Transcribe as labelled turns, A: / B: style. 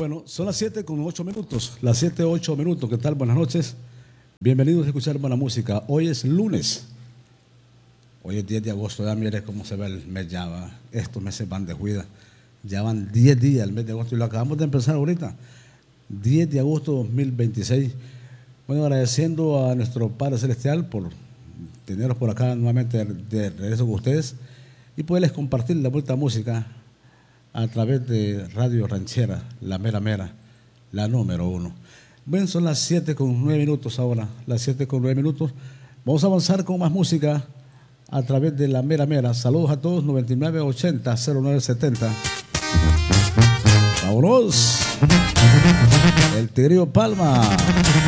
A: Bueno, son las 7:08. Las 7:08. ¿Qué tal? Buenas noches. Bienvenidos a escuchar buena música. Hoy es lunes. Hoy es 10 de agosto. Ya mire cómo se ve el mes ya. ¿Va? Estos meses van de juida. Ya van 10 días el mes de agosto y lo acabamos de empezar ahorita. 10 de agosto 2026. Bueno, agradeciendo a nuestro Padre Celestial por tenerlos por acá nuevamente de regreso con ustedes y poderles compartir la buena música a través de Radio Ranchera, la mera mera, la número uno. Bueno, son las 7:09 ahora, las 7:09. Vamos a avanzar con más música a través de la mera mera. Saludos a todos, 9980-0970. ¡Vámonos! El Tigrillo Palma.